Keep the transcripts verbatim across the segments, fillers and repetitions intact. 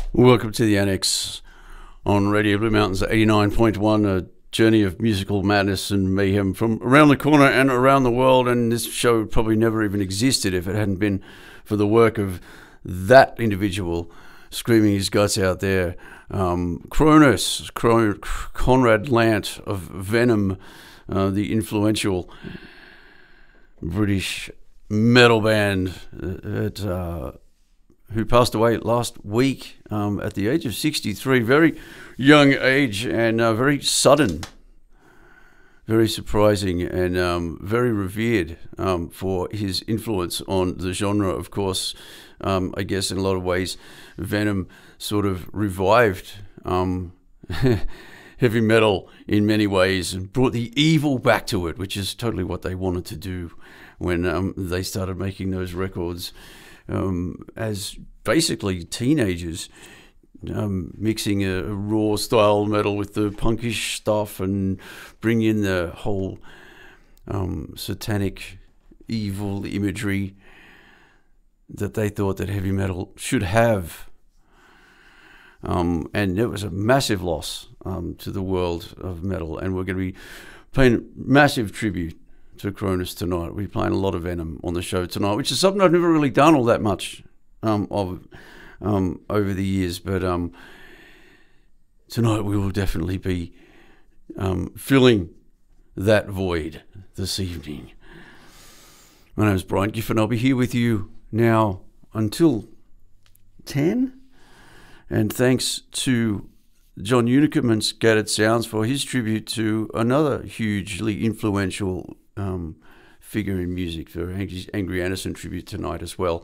Welcome to the Annex on Radio Blue Mountains eighty-nine point one, a journey of musical madness and mayhem from around the corner and around the world. And this show would probably never even existed if it hadn't been for the work of that individual screaming his guts out there. Um, Kronos, Cron- Conrad Lant of Venom, uh, the influential British metal band that... Uh, who passed away last week um, at the age of sixty-three. Very young age and uh, very sudden, very surprising, and um, very revered um, for his influence on the genre. Of course, um, I guess in a lot of ways, Venom sort of revived um, heavy metal in many ways and brought the evil back to it, which is totally what they wanted to do when um, they started making those records. Um, as basically teenagers, um, mixing a, a raw style metal with the punkish stuff and bring in the whole um, satanic, evil imagery that they thought that heavy metal should have. Um, and it was a massive loss um, to the world of metal, and we're going to be paying massive tribute to Kronos tonight. We're playing a lot of Venom on the show tonight, which is something I've never really done all that much um, of um, over the years. But um, tonight we will definitely be um, filling that void this evening. My name is Brian Giffen. I'll be here with you now until ten. And thanks to John Unicum and Scattered Sounds for his tribute to another hugely influential Um, figure in music, for Angry, Angry Anderson tribute tonight as well.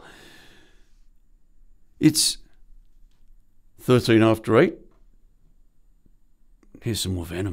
It's thirteen after eight. Here's some more Venom.